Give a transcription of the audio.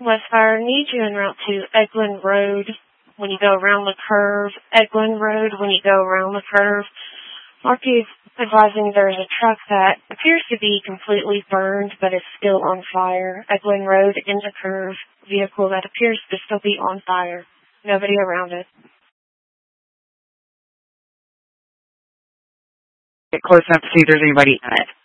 Westfire, need you en route to Eglin Road when you go around the curve. Eglin Road when you go around the curve. RP is advising there's a truck that appears to be completely burned but is still on fire. Eglin Road in the curve. Vehicle that appears to still be on fire. Nobody around it. Get close enough to see if there's anybody in it.